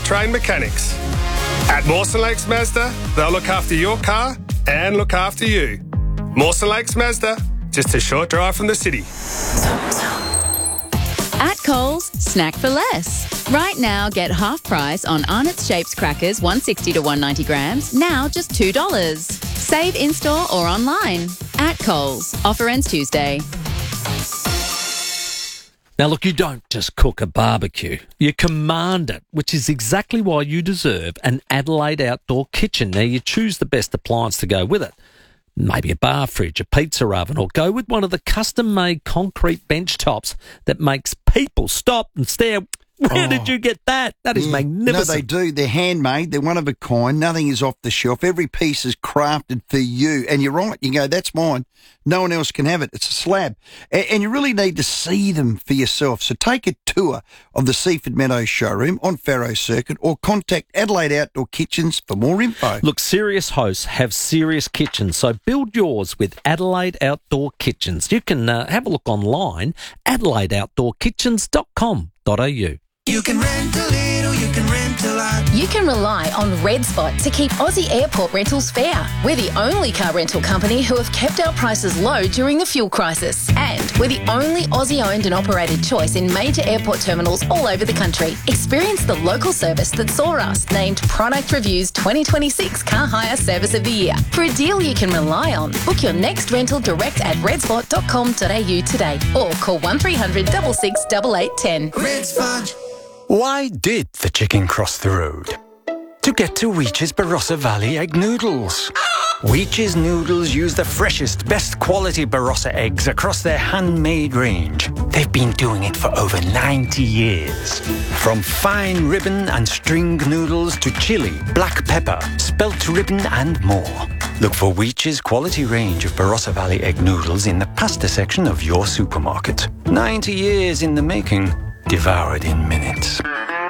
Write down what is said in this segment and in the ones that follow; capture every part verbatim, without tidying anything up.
trained mechanics. At Mawson Lakes Mazda, they'll look after your car and look after you. Mawson Lakes Mazda, just a short drive from the city. At Coles, snack for less. Right now, get half price on Arnott's Shapes crackers, one sixty to one ninety grams, now just two dollars. Save in-store or online. At Coles. Offer ends Tuesday. Now, look, you don't just cook a barbecue. You command it, which is exactly why you deserve an Adelaide outdoor kitchen. Now, you choose the best appliance to go with it. Maybe a bar fridge, a pizza oven, or go with one of the custom-made concrete bench tops that makes people stop and stare. Where Oh. did you get that? That is Yeah. magnificent. No, they do. They're handmade. They're one of a kind. Nothing is off the shelf. Every piece is crafted for you. And you're right. You go, that's mine. No one else can have it. It's a slab. And, and you really need to see them for yourself. So take a tour of the Seaford Meadows showroom on Farrow Circuit or contact Adelaide Outdoor Kitchens for more info. Look, serious hosts have serious kitchens, so build yours with Adelaide Outdoor Kitchens. You can uh, have a look online, adelaide outdoor kitchens dot com dot a u. You can rent a little, you can rent a lot. You can rely on Red Spot to keep Aussie airport rentals fair. We're the only car rental company who have kept our prices low during the fuel crisis. And we're the only Aussie-owned and operated choice in major airport terminals all over the country. Experience the local service that saw us named Product Review's twenty twenty-six Car Hire Service of the Year. For a deal you can rely on, book your next rental direct at red spot dot com dot a u today or call one three hundred six six eight eight one zero. Red Spot. Why did the chicken cross the road? To get to Weech's Barossa Valley Egg Noodles. Weech's Noodles use the freshest, best quality Barossa eggs across their handmade range. They've been doing it for over ninety years. From fine ribbon and string noodles to chili, black pepper, spelt ribbon and more. Look for Weech's quality range of Barossa Valley Egg Noodles in the pasta section of your supermarket. ninety years in the making. Devoured in minutes.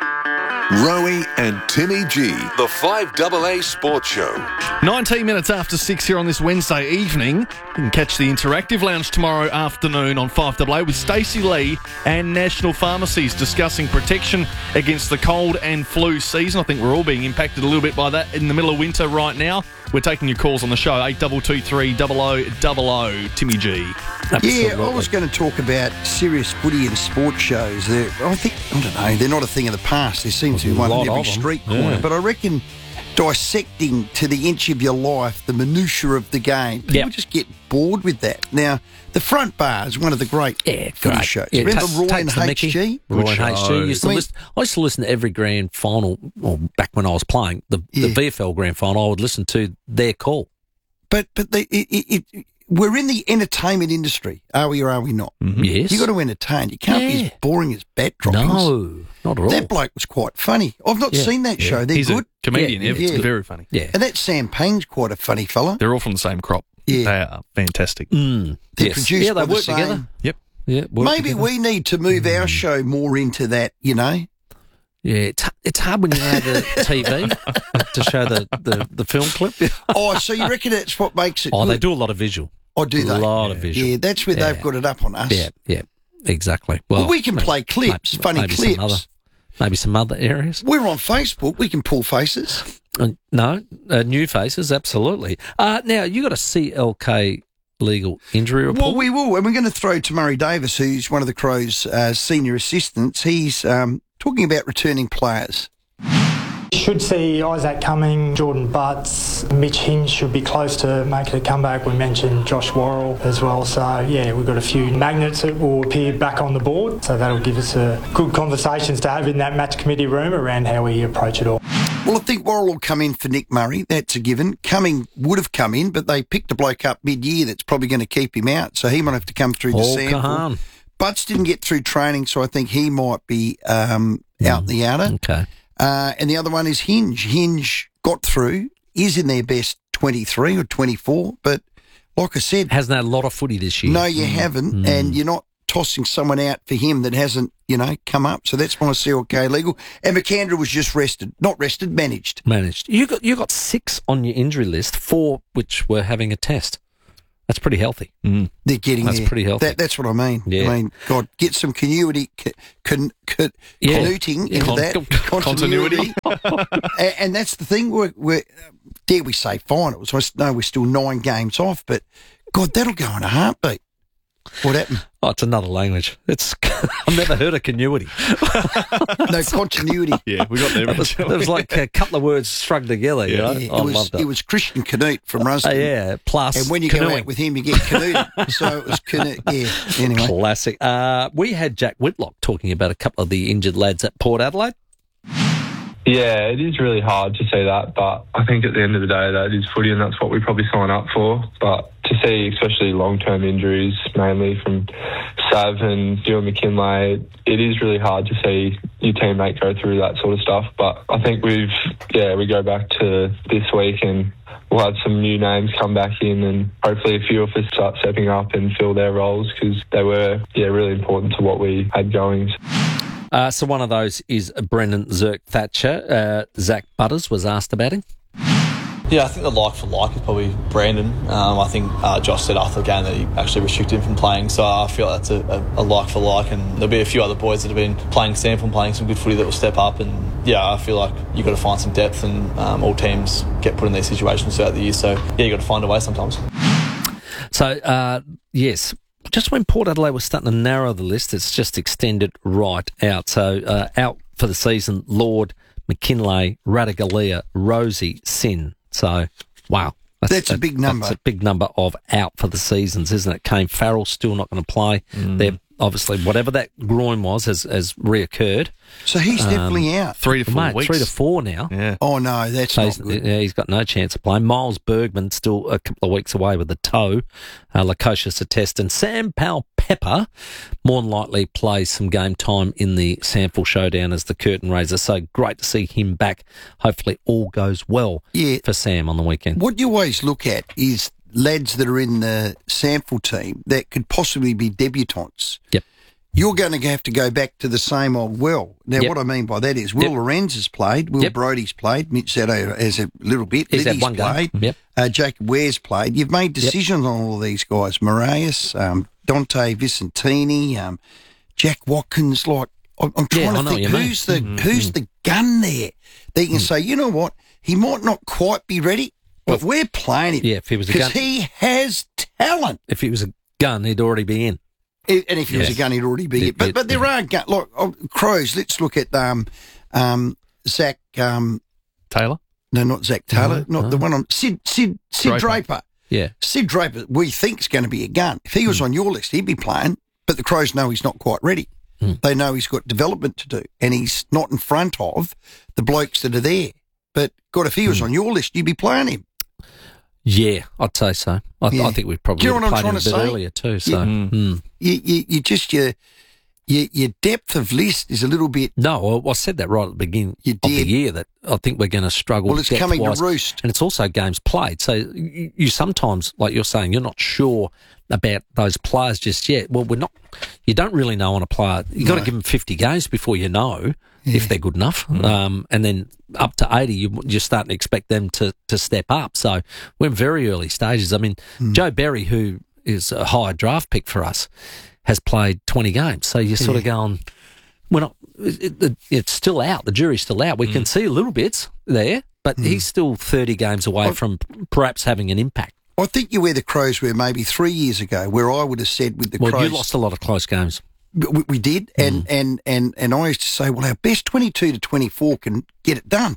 Rowie and Timmy G, the five A A Sports Show. nineteen minutes after six here on this Wednesday evening. You can catch the Interactive Lounge tomorrow afternoon on five A A with Stacey Lee and National Pharmacies discussing protection against the cold and flu season. I think we're all being impacted a little bit by that in the middle of winter right now. We're taking your calls on the show, eight two two three double oh double oh, Timmy G. Absolutely. Yeah, I was going to talk about serious footy and sports shows. They're, I think, I don't know, they're not a thing of the past. There seems to be one in every street corner. Yeah. But I reckon dissecting to the inch of your life the minutiae of the game, people Yep. just get bored with that. Now, the Front Bar is one of the great Yeah, footy great. shows. Yeah, Remember ta- Roy takes and the H G? Mickey. Roy and H G. Used to I mean- listen, I used to listen to every grand final, or back when I was playing, the, Yeah. the V F L grand final, I would listen to their call. But but they, it, it, it, we're in the entertainment industry, are we or are we not? Yes. you got to entertain. You can't be Yeah. as boring as bat droppings. No, not at all. That bloke was quite funny. I've not Yeah. seen that show. They're He's good. a comedian. Yeah, Yeah, it's yeah. very funny. Yeah. And that Sam Payne's quite a funny fella. They're all from the same crop. Yeah. They are fantastic. Mm, They're yes. produced yeah, they by the work same- together. Yep. Yeah, work Maybe together. we need to move our show more into that, you know. Yeah, it's, it's hard when you have the T V to show the, the, the film clip. Oh, so you reckon that's what makes it Oh, good? they do a lot of visual. Oh, do they? A lot of visual. Yeah, that's where Yeah. they've got it up on us. Yeah, yeah, exactly. Well, Well, we can maybe- play clips, maybe- funny maybe clips. Some other, maybe some other areas. We're on Facebook. We can pull faces. Uh, no, uh, new faces, absolutely. Uh, now, you got a C L K legal injury report? Well, we will. And we're going to throw to Murray Davis, who's one of the Crows' uh, senior assistants. He's um, talking about returning players. Should see Isaac Cumming, Jordan Butts, Mitch Hinge should be close to making a comeback. We mentioned Josh Worrell as well. So, yeah, we've got a few magnets that will appear back on the board. So that'll give us a good conversations to have in that match committee room around how we approach it all. Well, I think Worrell will come in for Nick Murray. That's a given. Cumming would have come in, but they picked a bloke up mid-year that's probably going to keep him out. So he might have to come through Paul the sample. Kahan. Butts didn't get through training, so I think he might be um, out the outer. Okay. Uh, and the other one is Hinge. Hinge got through, is in their best twenty-three or twenty-four, but like I said, Hasn't had a lot of footy this year. no, you haven't, and you're not tossing someone out for him that hasn't, you know, come up. So that's my C L K legal. And McAndrew was just rested, not rested, managed. Managed. You got you got six on your injury list, four which were having a test. That's pretty healthy. Mm. They're getting That's there. pretty healthy. That, that's what I mean. Yeah. I mean, God, get some continuity, con, con, Yeah. connuting Yeah. into Con- that. con- Continuity. and, and that's the thing. We're, we're, dare we say finals? I know we're still nine games off, but God, that'll go in a heartbeat. What happened? Oh, it's another language. It's I've never heard of continuity. No, continuity. Yeah, we got there. It was, it was like a couple of words strung together. You know? Yeah, I it was loved it. it was Christian Canute from Rusden. Oh, yeah, plus and when you go canoeing. out with him, you get Canute. So it was Canute. Yeah. Anyway, Classic. Uh, we had Jack Whitlock talking about a couple of the injured lads at Port Adelaide. Yeah, it is really hard to see that, but I think at the end of the day that is footy and that's what we probably sign up for. But to see especially long-term injuries, mainly from Sav and Stuart McKinlay, it is really hard to see your teammate go through that sort of stuff. But I think we've, yeah, we go back to this week and we'll have some new names come back in and hopefully a few of us start stepping up and fill their roles because they were, yeah, really important to what we had going. Uh, so one of those is Brendan Zerk-Thatcher. Uh, Zach Butters was asked about him. Yeah, I think the like for like is probably Brandon. Um, I think uh, Josh said after the game that he actually restricted him from playing, so I feel like that's a, a, a like for like, and there'll be a few other boys that have been playing sample and playing some good footy that will step up, and yeah, I feel like you've got to find some depth, and um, all teams get put in these situations throughout the year, so yeah, you've got to find a way sometimes. So, uh, yes, just when Port Adelaide was starting to narrow the list, it's just extended right out. So uh, out for the season, Lord, McKinlay, Ratugolea, Rosie, Sin. So, wow. That's a big number. That's a big number of out for the seasons, isn't it? Kane Farrell still not going to play. Mm. They're obviously, whatever that groin was has, has reoccurred. So he's Um, definitely out. Three to four Mate, weeks. three to four now. Yeah. Oh, no, that's So not he's, good. yeah, he's got no chance of playing. Miles Bergman still a couple of weeks away with the toe. Uh, Lukosius a test. And Sam Powell-Pepper more than likely plays some game time in the Sample Showdown as the curtain raiser. So great to see him back. Hopefully all goes well Yeah. for Sam on the weekend. What you always look at is lads that are in the sample team that could possibly be debutants. Yep. You're going to have to go back to the same old well. Now, Yep. what I mean by that is Will Yep. Lorenz has played, Will Yep. Brody's played, Mitch Zetto has a little bit, He's had Liddy's one game. played, Yep. uh, Jacob Ware's played. You've made decisions on all of these guys. Marias, um, Dante Vicentini, um, Jack Watkins. Like, I'm, I'm Yeah, trying I know to what you think mean. who's the Mm-hmm. who's the gun there that you can say, you know what, he might not quite be ready, but we're playing him. Yeah, if he was a because gun, he has talent. if he was a gun, he'd already be in. I- And if he was Yes. a gun, he'd already be It- it. But it- but there are gun, like oh, Crows. Let's look at um um Zach um Taylor? no not Zach Taylor, No, not no. the one on Sid Sid Sid Draper. Draper. Yeah. Sid Draper we think is going to be a gun. If he was on your list, he'd be playing. But the Crows know he's not quite ready. Mm. They know he's got development to do, and he's not in front of the blokes that are there. But God, if he was Mm. on your list, you'd be playing him. Yeah, I'd say so. I, Yeah. I think we probably Do you know would have what I'm played him a trying bit to say? earlier too. So, Yeah. mm. You you, you just your, your your depth of list is a little bit. No, I I said that right at the beginning You of the did. year that I think we're going to struggle. Well, it's coming to depth-wise. roost. And it's also games played. So you, you sometimes, like you're saying, you're not sure about those players just yet. Well, we're not. You don't really know on a player. You've got to No. give them fifty games before you know if they're good enough. Mm. Um, and then up to eighty, you, you're starting to expect them to, to step up. So we're in very early stages. I mean, Mm. Joe Berry, who is a high draft pick for us, has played twenty games. So you're sort of going, we're not, it, it, it's still out. The jury's still out. We Mm. can see little bits there, but he's still thirty games away I- from perhaps having an impact. I think you're where the Crows were maybe three years ago, where I would have said with the Well, Crows. you lost a lot of close games. We, we did, and, Mm. and, and, and I used to say, well, our best twenty-two to twenty-four can get it done.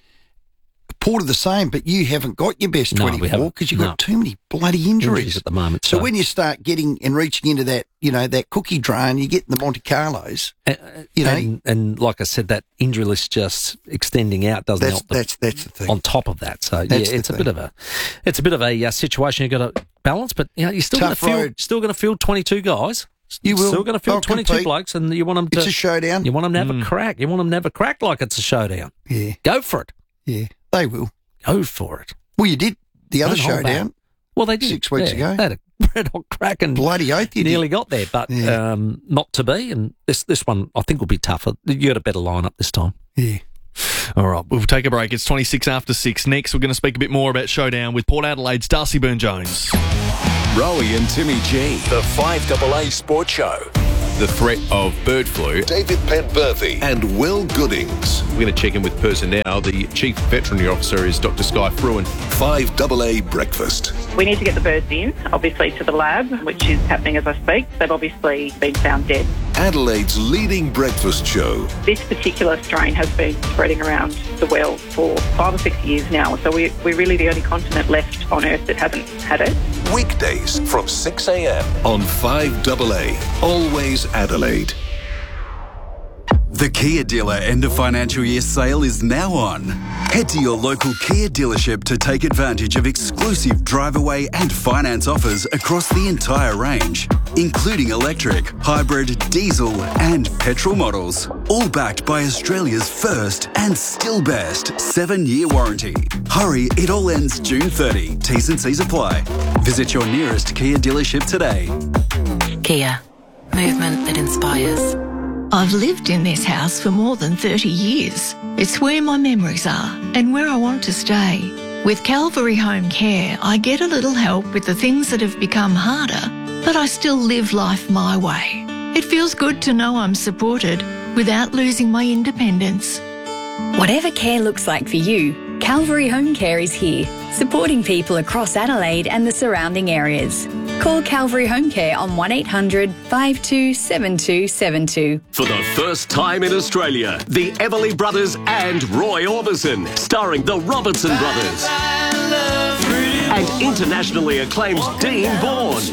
Port are the same, but you haven't got your best No, we twenty-four haven't. because you've No. got too many bloody injuries. Injuries at the moment. So So, when you start getting and reaching into that, you know, that cookie jar and you get in the Monte Carlos, and, you know, and, and like I said, that injury list just extending out doesn't that's help. The, that's that's the thing. on top of that, so That's yeah, the it's a thing. bit of a, it's a bit of a uh, situation you've got to balance. But you know, you're still going to Tough field, road. still going to field twenty-two guys. You will. Still going to field I'll twenty-two compete. blokes, and you want them to. It's a showdown. You want them to have Mm. a crack. You want them to have a crack like it's a showdown. Yeah, Go for it. yeah, they will. Go for it. Well, you did the other Don't hold showdown. back. Well, they did Six weeks yeah, ago. They had a red hot crack and Bloody oath, you nearly did. got there, but Yeah. um, not to be. And this this one, I think, will be tougher. You got a better lineup this time. Yeah. All right, we'll take a break. It's twenty-six after six. Next, we're going to speak a bit more about Showdown with Port Adelaide's Darcy Byrne-Jones. Rowie and Timmy G. The five double A Sports Show. The threat of bird flu. David Penberthy and Will Goodings. We're going to check in with personnel. The Chief Veterinary Officer is Doctor Sky Fruin. five double A Breakfast. We need to get the birds in, obviously, to the lab, which is happening as I speak. They've obviously been found dead. Adelaide's leading breakfast show. This particular strain has been spreading around the world for five or six years now, so we, we're really the only continent left on Earth that hasn't had it. Weekdays from six a m on five double A. Always Adelaide. The Kia Dealer end of financial year sale is now on. Head to your local Kia dealership to take advantage of exclusive drive away and finance offers across the entire range, including electric, hybrid, diesel and petrol models. All backed by Australia's first and still best seven-year warranty. Hurry, it all ends June thirtieth. T's and C's apply. Visit your nearest Kia dealership today. Kia. Movement that inspires. I've lived in this house for more than thirty years. It's where my memories are and where I want to stay. With Calvary Home Care, I get a little help with the things that have become harder, but I still live life my way. It feels good to know I'm supported without losing my independence. Whatever care looks like for you, Calvary Home Care is here, supporting people across Adelaide and the surrounding areas. Call Calvary Home Care on one eight hundred five two seven two seven two. For the first time in Australia, the Everly Brothers and Roy Orbison, starring the Robertson Brothers. And internationally acclaimed Dean Bourne.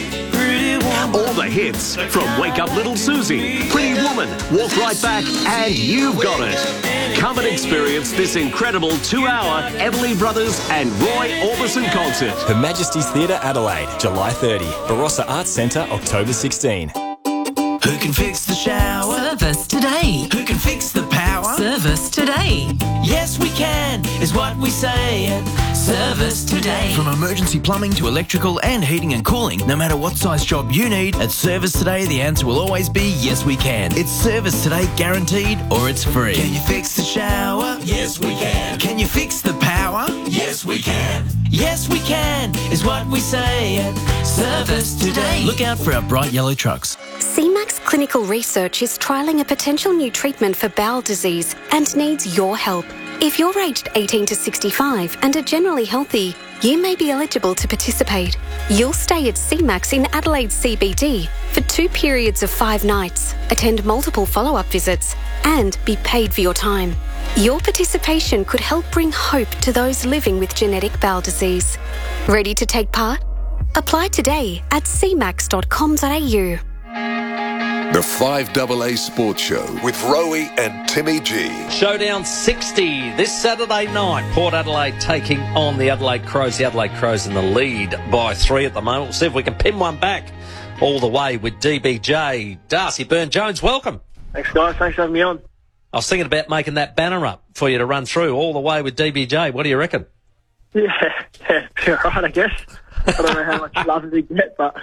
All the hits from Wake Up Little Susie, Pretty Woman, Walk Right Back, and You've Got It. Come and experience this incredible two-hour Everly Brothers and Roy Orbison concert. Her Majesty's Theatre, Adelaide, July thirtieth. Barossa Arts Centre, October sixteenth. Who can fix the shower? Service today. Who can fix the power? Service today. Yes, we can, is what we say at Service Today. From emergency plumbing to electrical and heating and cooling, no matter what size job you need, at Service Today, the answer will always be yes, we can. It's Service Today guaranteed or it's free. Can you fix the shower? Yes, we can. Can you fix the power? Yes, we can. Yes, we can, is what we say at Service Today. Look out for our bright yellow trucks. C MAX Clinical Research is trialling a potential new treatment for bowel disease and needs your help. If you're aged eighteen to sixty-five and are generally healthy, you may be eligible to participate. You'll stay at C MAX in Adelaide C B D for two periods of five nights, attend multiple follow-up visits, and be paid for your time. Your participation could help bring hope to those living with genetic bowel disease. Ready to take part? Apply today at c max dot com dot a u. The five double A Sports Show with Rowie and Timmy G. Showdown sixty this Saturday night. Port Adelaide taking on the Adelaide Crows. The Adelaide Crows in the lead by three at the moment. We'll see if we can pin one back all the way with D B J. Darcy Byrne-Jones, welcome. Thanks, guys. Thanks for having me on. I was thinking about making that banner up for you to run through all the way with D B J. What do you reckon? Yeah, yeah, be all right, I guess. I don't know how much love we get, but...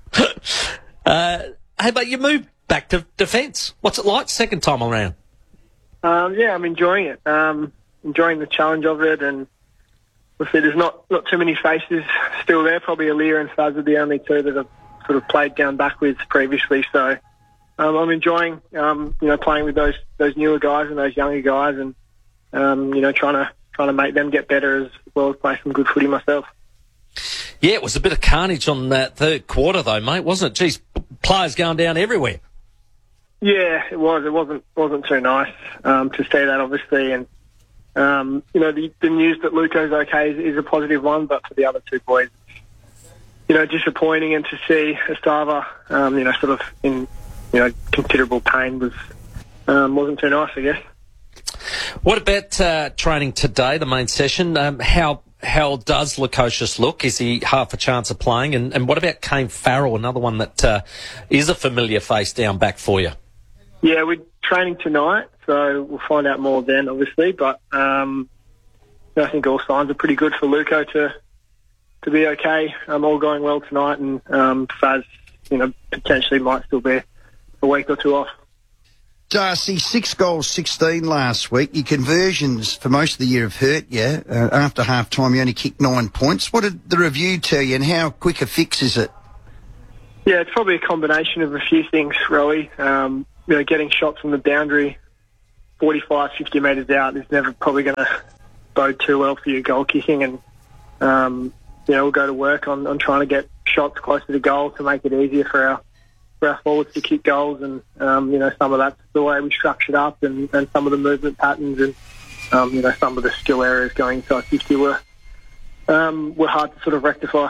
uh, hey, but you moved back to defence. What's it like second time around? Um, yeah, I'm enjoying it. Um, enjoying the challenge of it, and obviously there's not, not too many faces still there. Probably Aaliyah and Faz are the only two that I've sort of played down backwards previously, so um, I'm enjoying, um, you know, playing with those those newer guys and those younger guys, and um, you know, trying to trying to make them get better as well as play some good footy myself. Yeah, it was a bit of carnage on that third quarter, though, mate, wasn't it? Geez, players going down everywhere. Yeah, it was. It wasn't wasn't too nice um, to see that, obviously, and um, you know, the, the news that Luco's okay is, is a positive one, but for the other two boys, you know, disappointing, and to see Estava, um, you know, sort of in, you know, considerable pain was um, wasn't too nice, I guess. What about uh, training today, the main session? Um, how how does Lukosius look? Is he half a chance of playing? And, and what about Kane Farrell, another one that uh, is a familiar face down back for you? Yeah, we're training tonight, so we'll find out more then, obviously. But um, I think all signs are pretty good for Luco to to be okay. Um, all going well tonight, and um, Faz, you know, potentially might still be a week or two off. Darcy, six goals, sixteen last week. Your conversions for most of the year have hurt you. Uh, after half-time, you only kicked nine points. What did the review tell you, and how quick a fix is it? Yeah, it's probably a combination of a few things, Rowie. Um, you know, getting shots from the boundary forty-five, fifty metres out is never probably going to bode too well for your goal kicking, and um, you know, we'll go to work on, on trying to get shots closer to goal to make it easier for our for our forwards to kick goals, and um, you know, some of that's the way we structured up, and, and some of the movement patterns, and um, you know, some of the skill areas going inside fifty were um, were hard to sort of rectify.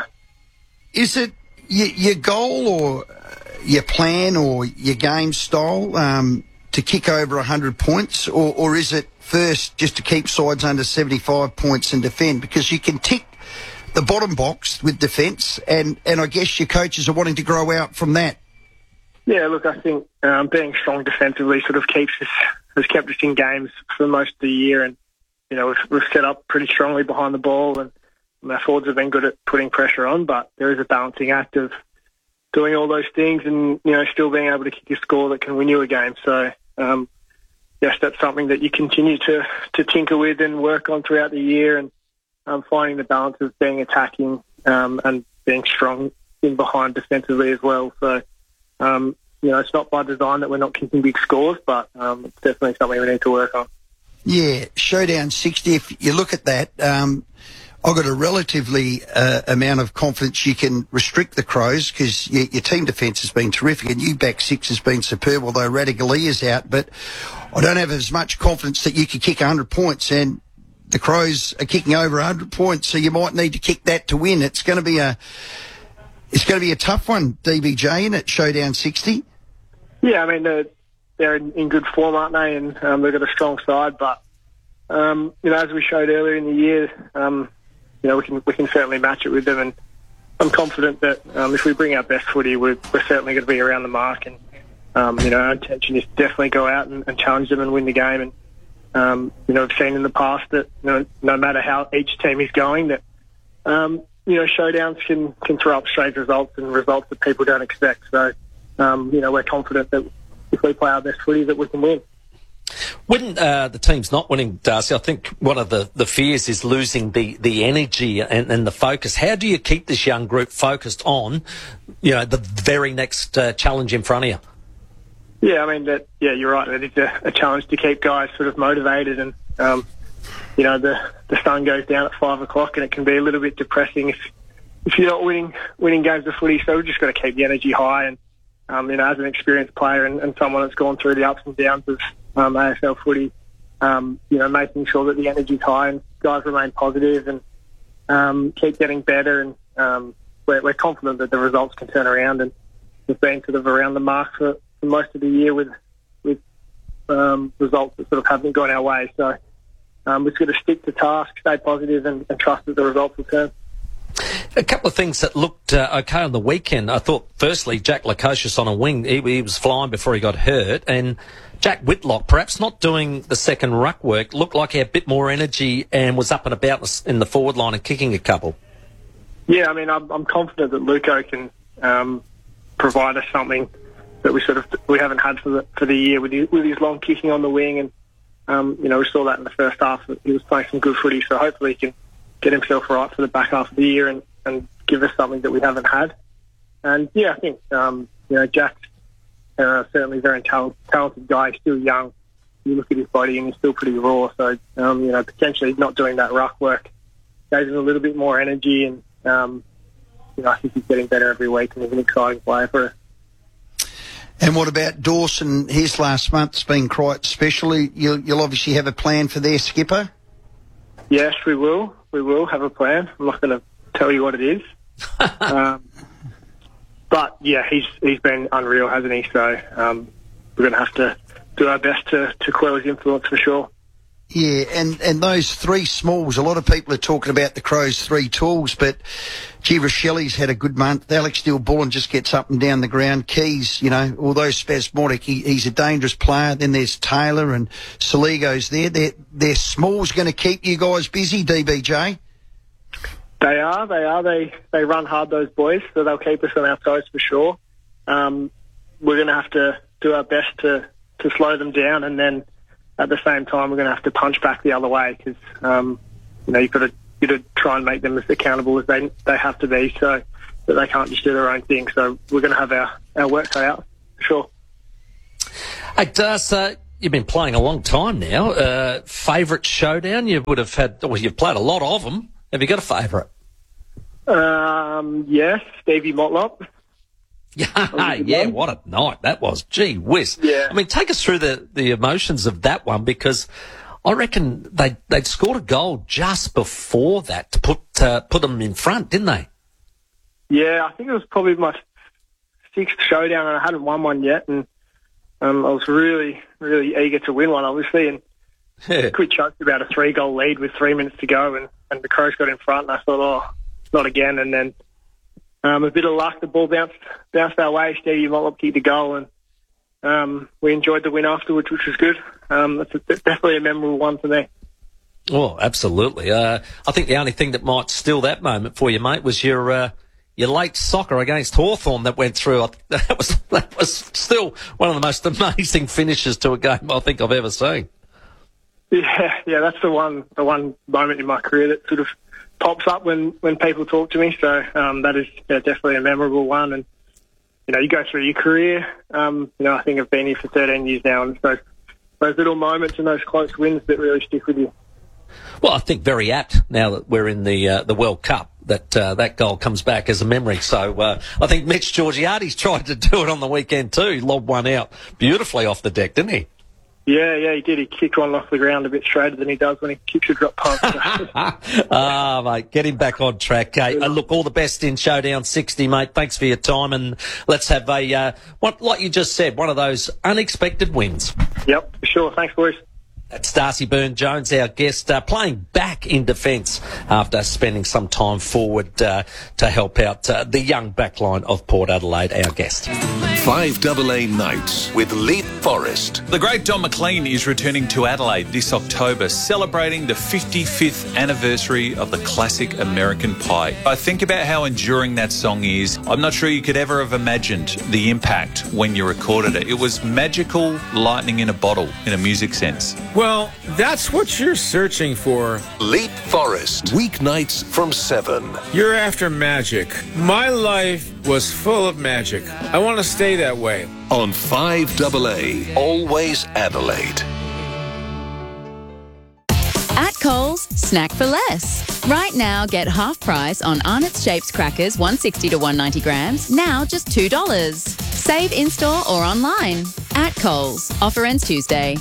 Is it your, your goal or your plan or your game style um, to kick over one hundred points, or, or is it first just to keep sides under seventy-five points and defend? Because you can tick the bottom box with defence, and, and I guess your coaches are wanting to grow out from that. Yeah, look, I think um, being strong defensively sort of keeps us, has kept us in games for most of the year, and you know, we've, we've set up pretty strongly behind the ball, and our forwards have been good at putting pressure on, but there is a balancing act of doing all those things and, you know, still being able to kick a score that can win you a game. So, um, yes, that's something that you continue to, to tinker with and work on throughout the year, and um, finding the balance of being attacking um, and being strong in behind defensively as well. So, um, you know, it's not by design that we're not kicking big scores, but um, it's definitely something we need to work on. Yeah, showdown sixty, if you look at that, um, I've got a relatively uh, amount of confidence you can restrict the Crows, because your, your team defence has been terrific, and you back six has been superb, although Radigalia is out. But I don't have as much confidence that you could kick one hundred points, and the Crows are kicking over one hundred points, so you might need to kick that to win. It's going to be a it's going to be a tough one, D B J, isn't it, showdown sixty? Yeah, I mean, they're, they're in, in good form, aren't they? And um, they've got a strong side, but um, you know, as we showed earlier in the year, um, you know, we can we can certainly match it with them, and I'm confident that um, if we bring our best footy, we're, we're certainly going to be around the mark. And um, you know, our intention is to definitely go out and, and challenge them and win the game. And um, you know, we've seen in the past that you know, no matter how each team is going, that um, you know, showdowns can can throw up strange results and results that people don't expect. So um, you know, we're confident that if we play our best footy, that we can win. When uh, the team's not winning, Darcy, I think one of the, the fears is losing the, the energy and, and the focus. How do you keep this young group focused on, you know, the very next uh, challenge in front of you? Yeah, I mean, that. Yeah, you're right. It is a, a challenge to keep guys sort of motivated, and um, you know, the the sun goes down at five o'clock, and it can be a little bit depressing if if you're not winning winning games of footy. So we've just got to keep the energy high, and um, you know, as an experienced player and, and someone that's gone through the ups and downs of Um, A F L footy, um, you know, making sure that the energy's high and guys remain positive and um, keep getting better, and um, we're, we're confident that the results can turn around, and we've been sort of around the mark for, for most of the year with with um, results that sort of haven't gone our way. So um, we've got to stick to task, stay positive, and, and trust that the results will turn. A couple of things that looked uh, okay on the weekend. I thought, firstly, Jack Lukosius on a wing, he, he was flying before he got hurt, and Jack Whitlock, perhaps not doing the second ruck work, looked like he had a bit more energy and was up and about in the forward line and kicking a couple. Yeah, I mean, I'm, I'm confident that Luko can um, provide us something that we sort of we haven't had for the for the year with his, with his long kicking on the wing, and um, you know, we saw that in the first half. That he was playing some good footy, so hopefully he can get himself right for the back half of the year and, and give us something that we haven't had. And yeah, I think um, you know, Jack's uh, certainly a very talent, talented guy. He's still young. You look at his body and he's still pretty raw. So um, you know, potentially not doing that ruck work gave him a little bit more energy, and um, you know, I think he's getting better every week, and he's an exciting player for us. And what about Dawson? His last month's been quite special. You'll, you'll obviously have a plan for their skipper. Yes, we will. We will have a plan. I'm not going to tell you what it is. um, but, yeah, he's he's been unreal, hasn't he? So um, we're going to have to do our best to, to quell his influence for sure. Yeah, and, and those three smalls, a lot of people are talking about the Crows' three tools, but, gee, Rochelli's had a good month. Alex Steele-Bullen just gets up and down the ground. Keys, you know, although spasmodic, he, he's a dangerous player. Then there's Taylor and Saligo's there. They're, they're smalls going to keep you guys busy, D B J? They are, they are. They, they run hard, those boys, so they'll keep us on our toes for sure. Um, we're going to have to do our best to to slow them down, and then at the same time we're going to have to punch back the other way because um, you know you've got to you got to try and make them as accountable as they they have to be, so that they can't just do their own thing. So we're going to have our, our work cut out for sure. Hey, Das, uh, you've been playing a long time now. Uh, favourite showdown? You would have had, well, you've played a lot of them. Have you got a favourite? Um, yes, Stevie Motlop. Yeah, yeah, what a night that was. Gee whiz. Yeah. I mean, take us through the, the emotions of that one, because I reckon they, they'd scored a goal just before that to put, uh, put them in front, didn't they? Yeah, I think it was probably my sixth showdown and I hadn't won one yet, and um, I was really, really eager to win one, obviously, and yeah. we choked about a three-goal lead with three minutes to go, and, and the Crows got in front, and I thought, oh, not again, and then um, a bit of luck, the ball bounced bounced our way, Stevie Motlop kicked the goal, and um, we enjoyed the win afterwards, which was good. Um, it's, a, it's definitely a memorable one for me. Oh, absolutely. Uh, I think the only thing that might steal that moment for you, mate, was your... Uh, Your late soccer against Hawthorn that went through. That was that was still one of the most amazing finishes to a game I think I've ever seen. Yeah, yeah, that's the one the one moment in my career that sort of pops up when, when people talk to me. So um, that is yeah, definitely a memorable one. And you know, you go through your career. Um, you know, I think I've been here for thirteen years now, and so those little moments and those close wins that really stick with you. Well, I think very apt now that we're in the uh, the World Cup that uh, that goal comes back as a memory. So uh, I think Mitch Georgiades tried to do it on the weekend too. He lobbed one out beautifully off the deck, didn't he? Yeah, yeah, he did. He kicked one off the ground a bit straighter than he does when he kicks a drop punt. Ah, mate, get him back on track. Hey, uh, look, all the best in Showdown sixty, mate. Thanks for your time, and let's have a, uh, what, like you just said, one of those unexpected wins. Yep, for sure. Thanks, boys. That's Darcy Byrne-Jones, our guest, uh, playing back in defence after spending some time forward uh, to help out uh, the young backline of Port Adelaide, our guest. five double A Nights with Leap Forest. The great Don McLean is returning to Adelaide this October, celebrating the fifty-fifth anniversary of the classic American Pie. I think about how enduring that song is. I'm not sure you could ever have imagined the impact when you recorded it. It was magical lightning in a bottle, in a music sense. Well, that's what you're searching for. Leap Forest. Weeknights from seven. You're after magic. My life was full of magic. I want to stay that way. On five double A. Always Adelaide. At Coles, snack for less. Right now, get half price on Arnott's Shapes crackers, one sixty to one ninety grams, now just two dollars. Save in-store or online. At Coles. Offer ends Tuesday.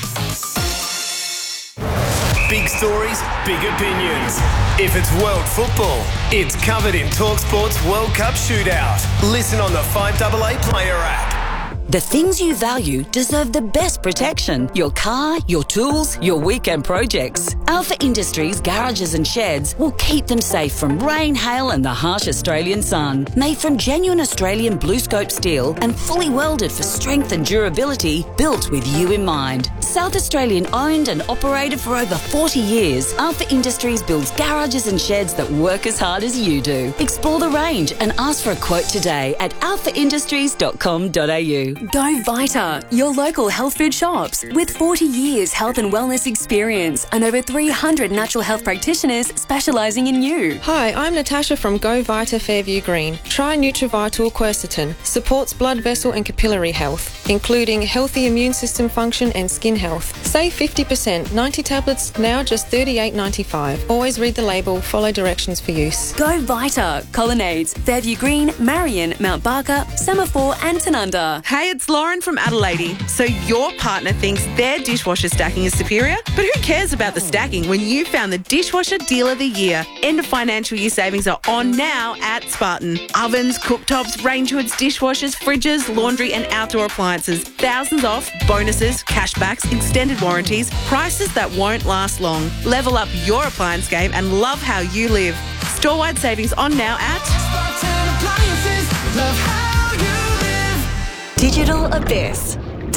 Big stories, big opinions. If it's world football, it's covered in TalkSport's World Cup Shootout. Listen on the five double A Player app. The things you value deserve the best protection. Your car, your tools, your weekend projects. Alpha Industries garages and sheds will keep them safe from rain, hail and the harsh Australian sun. Made from genuine Australian blue scope steel and fully welded for strength and durability, built with you in mind. South Australian owned and operated for over forty years, Alpha Industries builds garages and sheds that work as hard as you do. Explore the range and ask for a quote today at alpha industries dot com dot a u. Go Vita, your local health food shops. With forty years health and wellness experience and over three hundred natural health practitioners specialising in you. Hi, I'm Natasha from Go Vita Fairview Green. Try Nutrivital Quercetin. Supports blood vessel and capillary health, including healthy immune system function and skin health. Save fifty percent. ninety tablets, now just thirty-eight ninety-five. Always read the label, follow directions for use. Go Vita. Colonnades, Fairview Green, Marion, Mount Barker, Semaphore and Tanunda. Hey, it's Lauren from Adelaide. So your partner thinks their dishwasher stacking is superior? But who cares about the stacking when you found the Dishwasher Deal of the Year? End of financial year savings are on now at Spartan. Ovens, cooktops, range hoods, dishwashers, fridges, laundry and outdoor appliances. Thousands off, bonuses, cashbacks, extended warranties, prices that won't last long. Level up your appliance game and love how you live. Store-wide savings on now at Digital Abyss.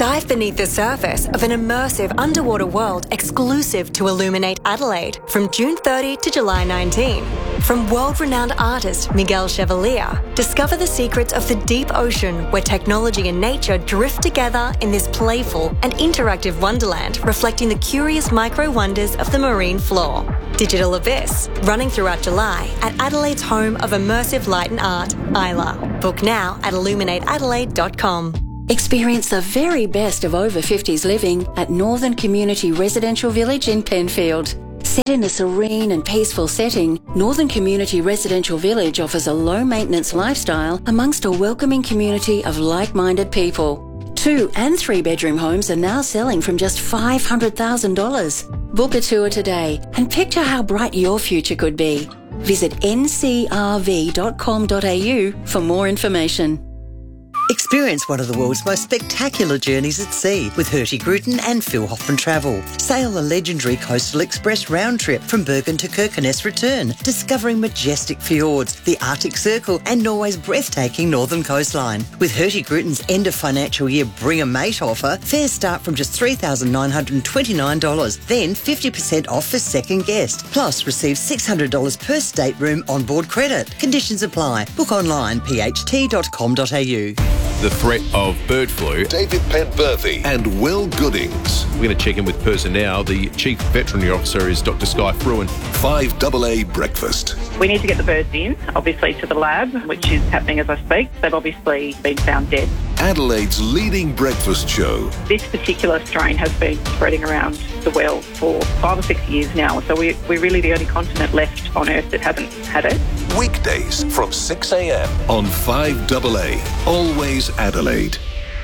Dive beneath the surface of an immersive underwater world exclusive to Illuminate Adelaide from June thirtieth to July nineteenth. From world-renowned artist Miguel Chevalier, discover the secrets of the deep ocean where technology and nature drift together in this playful and interactive wonderland reflecting the curious micro-wonders of the marine floor. Digital Abyss, running throughout July at Adelaide's home of immersive light and art, Isla. Book now at illuminate adelaide dot com. Experience the very best of over fifties living at Northern Community Residential Village in Penfield. Set in a serene and peaceful setting, Northern Community Residential Village offers a low-maintenance lifestyle amongst a welcoming community of like-minded people. Two and three-bedroom homes are now selling from just five hundred thousand dollars. Book a tour today and picture how bright your future could be. Visit n c r v dot com dot a u for more information. Experience one of the world's most spectacular journeys at sea with Hurtigruten and Phil Hoffman Travel. Sail the legendary Coastal Express round trip from Bergen to Kirkenes return, discovering majestic fjords, the Arctic Circle and Norway's breathtaking northern coastline. With Hurtigruten's end of financial year Bring a Mate offer, fares start from just three thousand nine hundred twenty-nine dollars, then fifty percent off for second guest. Plus, receive six hundred dollars per stateroom onboard credit. Conditions apply. Book online, p h t dot com dot a u. The threat of bird flu. David Penberthy and Will Goodings. We're going to check in with personnel. The Chief Veterinary Officer is Doctor Sky Fruin. five double A Breakfast. We need to get the birds in, obviously, to the lab, which is happening as I speak. They've obviously been found dead. Adelaide's leading breakfast show. This particular strain has been spreading around the world for five or six years now, so we, we're really the only continent left on Earth that hasn't had it. Weekdays from six a m on five double A. Always Adelaide.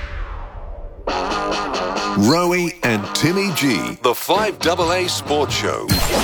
Rowie and Timmy G, the five double A Sports Show.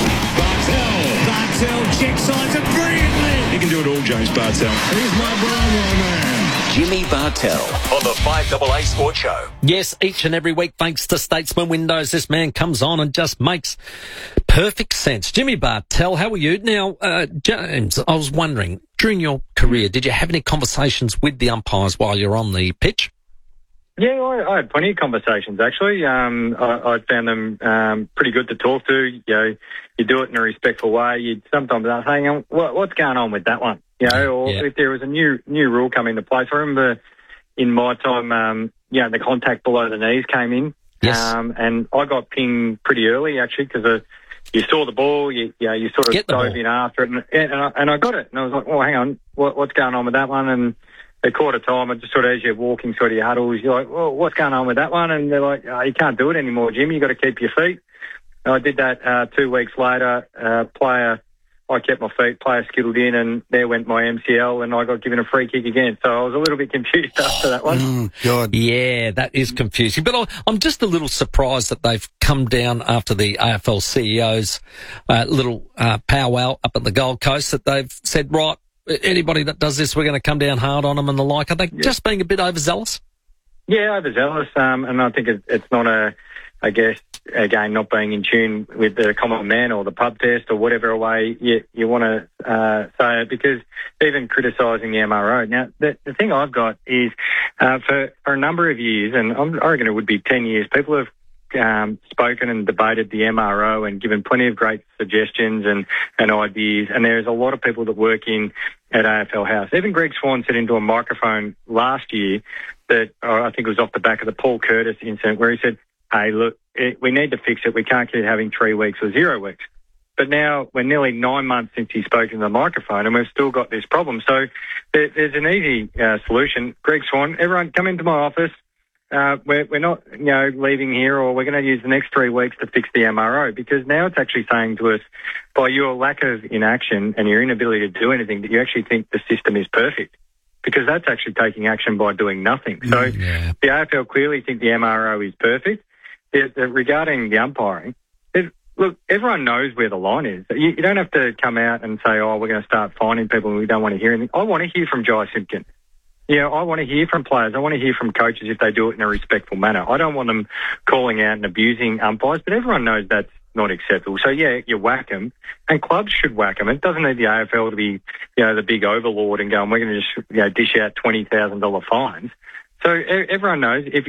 Bartel, Bartel check sides it brilliantly. You can do it all, James Bartel. Here's my Bravo man. Jimmy Bartel on the five double A Sports Show. Yes, each and every week, thanks to Statesman Windows, this man comes on and just makes perfect sense. Jimmy Bartel, how are you? Now, uh, James, I was wondering, during your career, did you have any conversations with the umpires while you're on the pitch? Yeah, I, I had plenty of conversations, actually. Um, I, I found them um, pretty good to talk to. You know, you do it in a respectful way. You'd sometimes ask, hang on, what, what's going on with that one? You know, or yeah. if there was a new new rule coming into place. I remember in my time, um, you know, the contact below the knees came in. Yes. Um, and I got pinged pretty early, actually, because uh, you saw the ball, you, you know, you sort of dove in after it, and, and, I, and I got it. And I was like, well, hang on, what, what's going on with that one? And a quarter time, and just sort of as you're walking sort of your huddles, you're like, well, what's going on with that one? And they're like, oh, you can't do it anymore, Jim. You've got to keep your feet. And I did that uh, two weeks later. Uh, player, I kept my feet, player skittled in, and there went my M C L, and I got given a free kick again. So I was a little bit confused after that one. Oh, God. Yeah, that is confusing. But I'm just a little surprised that they've come down after the A F L C E O's uh, little uh, powwow up at the Gold Coast, that they've said, right, anybody that does this, we're going to come down hard on them and the like. Are they yeah. just being a bit overzealous? Yeah, overzealous. Um, and I think it, it's not a, I guess, again, not being in tune with the common man or the pub test or whatever way you, you want to uh, say it, because even criticising the M R O. Now, the, the thing I've got is uh, for, for a number of years, and I'm, I reckon it would be ten years, people have Um, spoken and debated the M R O and given plenty of great suggestions and, and ideas. And there's a lot of people that work in at A F L House. Even Greg Swan said into a microphone last year that, uh, I think it was off the back of the Paul Curtis incident, where he said, hey, look, it, we need to fix it. We can't keep having three weeks or zero weeks. But now we're nearly nine months since he spoke into the microphone and we've still got this problem. So there, there's an easy uh, solution. Greg Swan, everyone come into my office. Uh, we're, we're not, you know, leaving here, or we're going to use the next three weeks to fix the M R O, because now it's actually saying to us, by your lack of inaction and your inability to do anything, that you actually think the system is perfect, because that's actually taking action by doing nothing. So yeah. the A F L clearly think the M R O is perfect. The, the, regarding the umpiring, look, everyone knows where the line is. You, you don't have to come out and say, oh, we're going to start fining people and we don't want to hear anything. I want to hear from Jai Simpkin. Yeah, I want to hear from players. I want to hear from coaches if they do it in a respectful manner. I don't want them calling out and abusing umpires, but everyone knows that's not acceptable. So, yeah, you whack them, and clubs should whack them. It doesn't need the A F L to be, you know, the big overlord and going, we're going to just, you know, dish out twenty thousand dollars fines. So everyone knows if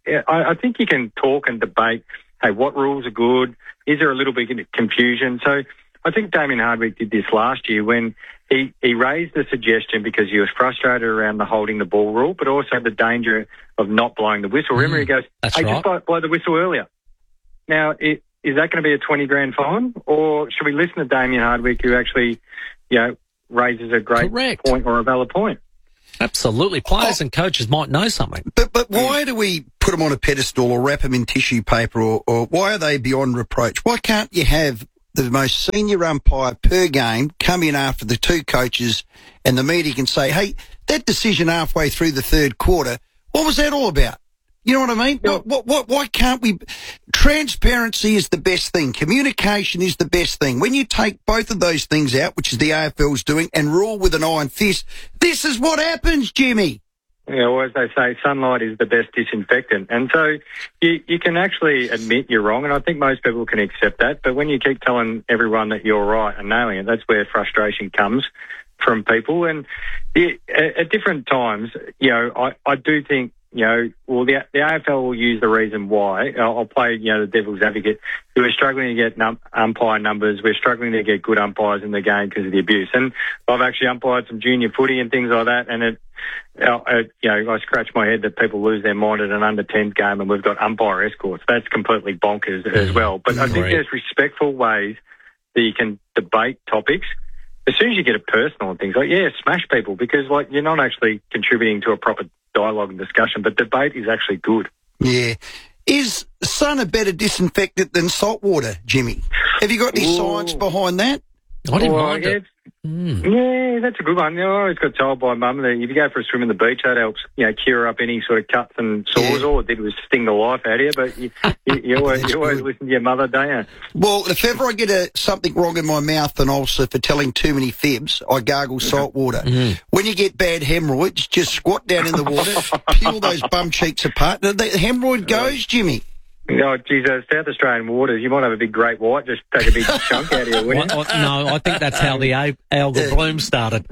I, I think you can talk and debate, hey, what rules are good? Is there a little bit of confusion? So I think Damien Hardwick did this last year when he, he raised the suggestion because he was frustrated around the holding the ball rule, but also the danger of not blowing the whistle. Remember, he goes, That's hey, right. just blow, blow the whistle earlier. Now, it, is that going to be a twenty grand fine, or should we listen to Damien Hardwick, who actually, you know, raises a great Correct. point or a valid point? Absolutely. Players and coaches might know something. But but why do we put them on a pedestal or wrap them in tissue paper, or, or why are they beyond reproach? Why can't you have the most senior umpire per game come in after the two coaches and the media can say, hey, that decision halfway through the third quarter, what was that all about? You know what I mean? What, what, what, why can't we? Transparency is the best thing. Communication is the best thing. When you take both of those things out, which is the A F L's doing, and rule with an iron fist, this is what happens, Jimmy. Yeah, well, as they say, sunlight is the best disinfectant. And so you, you can actually admit you're wrong, and I think most people can accept that. But when you keep telling everyone that you're right and nailing it, that's where frustration comes from people. And the, at, at different times, you know, I, I do think, you know, well, the, the A F L will use the reason why. I'll, I'll play, you know, the devil's advocate. We're struggling to get num- umpire numbers. We're struggling to get good umpires in the game because of the abuse. And I've actually umpired some junior footy and things like that. And it, uh, it, you know, I scratch my head that people lose their mind at an under tens game and we've got umpire escorts. That's completely bonkers mm. as well. But I think Right. there's respectful ways that you can debate topics. As soon as you get it personal and things like, yeah, smash people, because like you're not actually contributing to a proper dialogue and discussion, but debate is actually good. Yeah. Is sun a better disinfectant than salt water, Jimmy? Have you got any Ooh. science behind that? I didn't Well, mind yeah, it. Mm. Yeah, that's a good one. You know, I always got told by mum that if you go for a swim in the beach, that helps, you know, cure up any sort of cuts and sores. Yeah. All it did was sting the life out of you, but you, you, you always, you always listen to your mother, don't you? Well, if ever I get a, something wrong in my mouth, and also for telling too many fibs, I gargle salt water. Mm. When you get bad hemorrhoids, just squat down in the water, peel those bum cheeks apart. The, the hemorrhoid goes, Jimmy. Oh, geez, uh, South Australian waters, you might have a big great white, just take a big chunk out of you, wouldn't you? Well, I- no, I think that's how the a- algal bloom started.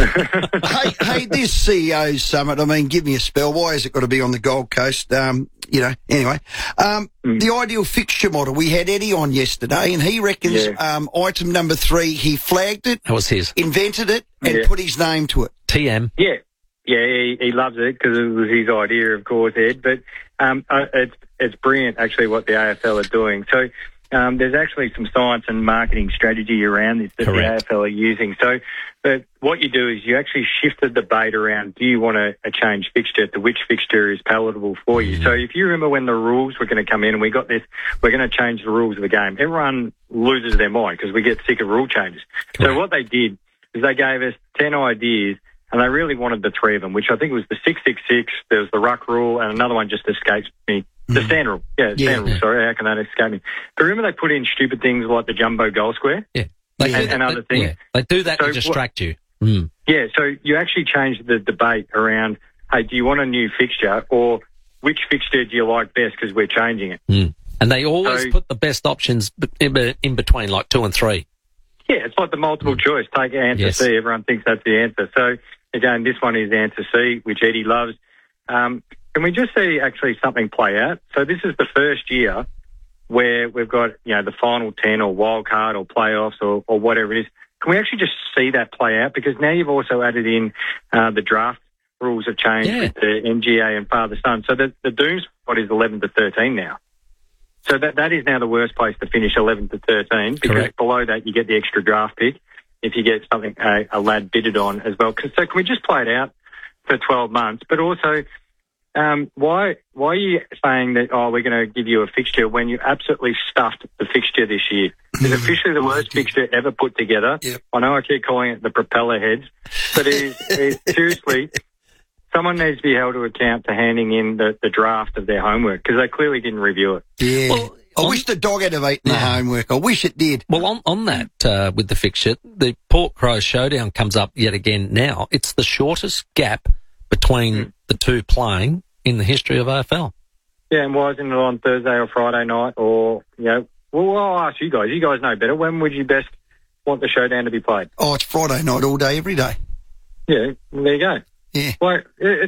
hey, hey, this C E O's summit, I mean, give me a spell. Why has it got to be on the Gold Coast? Um, you know, anyway. Um, Mm. The ideal fixture model, we had Eddie on yesterday, and he reckons Yeah. um, item number three, he flagged it, That was his. invented it, and Yeah. put his name to it. T M. Yeah, yeah, he, he loves it because it was his idea, of course, Ed. But um, uh, it's it's brilliant, actually, what the A F L are doing. So um, there's actually some science and marketing strategy around this that Correct. the A F L are using. So but what you do is you actually shift the debate around, do you want a, a change fixture to which fixture is palatable for you? So if you remember when the rules were going to come in and we got this, we're going to change the rules of the game, everyone loses their mind because we get sick of rule changes. So what they did is they gave us ten ideas, and they really wanted the three of them, which I think was the six six six, there was the ruck rule, and another one just escapes me. The stand rule. Yeah, the Yeah. stand rule. Sorry, how can that escape me? But remember they put in stupid things like the jumbo goal square? Yeah. They, And- do- and other they- things. yeah. They do that So to distract you. Mm. Yeah, so you actually change the debate around, hey, do you want a new fixture, or which fixture do you like best because we're changing it? Mm. And they always So- put the best options b- in, be- in between, like two and three. Yeah, it's like the multiple choice. Take answer Yes. C. Everyone thinks that's the answer. So, again, this one is answer C, which Eddie loves. Um, can we just see actually something play out? So this is the first year where we've got, you know, the final ten or wild card or playoffs or, or whatever it is. Can we actually just see that play out? Because now you've also added in uh, the draft rules have changed Yeah. with the M G A and father-son. So the, the doom spot is eleven to thirteen now. So that that is now the worst place to finish, eleven to thirteen, because Correct. below that you get the extra draft pick if you get something a, a lad bidded on as well. 'Cause- so can we just play it out for twelve months? But also, um, why why are you saying that, oh, we're going to give you a fixture when you absolutely stuffed the fixture this year? It's officially the worst fixture ever put together. Yep. I know I keep calling it the propeller heads, but it is, it is seriously... Someone needs to be held to account for handing in the, the draft of their homework because they clearly didn't review it. Yeah. Well, I on- wish the dog had have eaten the homework. I wish it did. Well, on, on that, uh, with the fixture, the Port Crow Showdown comes up yet again now. It's the shortest gap between Mm. the two playing in the history of A F L. Yeah, and why isn't it on Thursday or Friday night or, you know, well, I'll ask you guys. You guys know better. When would you best want the showdown to be played? Oh, it's Friday night all day, every day. Yeah, there you go. Yeah. Well, it- it's